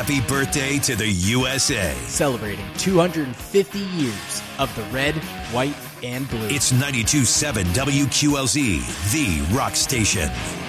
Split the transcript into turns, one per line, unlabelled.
happy birthday to the USA.
Celebrating 250 years of the red, white, and blue.
It's 92.7 WQLZ, the rock station.